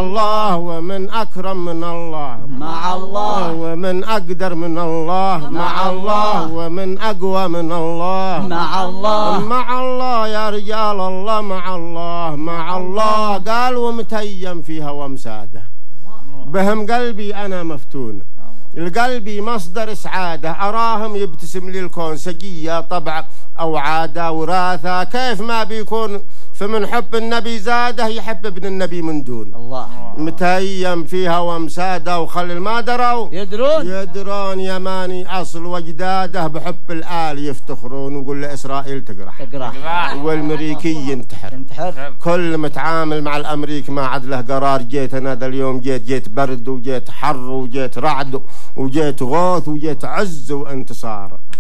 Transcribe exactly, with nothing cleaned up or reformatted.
الله ومن أكرم من الله مع الله ومن أقدر من الله مع الله ومن أقوى من الله مع الله مع الله يا رجال الله مع الله مع الله قال ومتيم فيها ومساده بهم قلبي أنا مفتون القلبي مصدر سعادة أراهم يبتسم لي الكون سجية طبع أو عادة وراثة كيف ما بيكون فمن حب النبي زاده يحب ابن النبي من دون الله متيم فيها ومساده وخلي ما دروا يدرون يدرون يماني أصل وجداده بحب الآل يفتخرون ويقول لإسرائيل تقرح تقرح والأمريكي ينتحر ينتحر كل متعامل مع الأمريكي ما عاد له قرار جيت أنا ذا اليوم جيت جيت برد وجيت حر وجيت رعد وجيت غوث وجيت عز وانتصار